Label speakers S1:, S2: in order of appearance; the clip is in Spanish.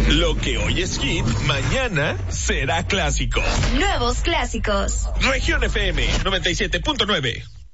S1: Lo que hoy es hit, mañana será clásico.
S2: Nuevos clásicos.
S1: Región FM 97.9.